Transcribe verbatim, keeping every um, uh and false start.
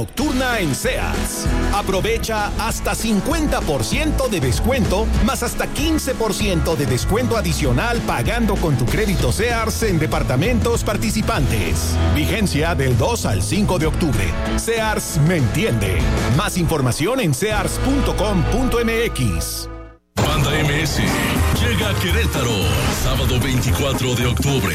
Nocturna en Sears. Aprovecha hasta cincuenta por ciento de descuento, más hasta quince por ciento de descuento adicional pagando con tu crédito Sears en departamentos participantes. Vigencia del dos al cinco de octubre. Sears me entiende. Más información en sears punto com punto m x. Banda M S llega a Querétaro, sábado veinticuatro de octubre.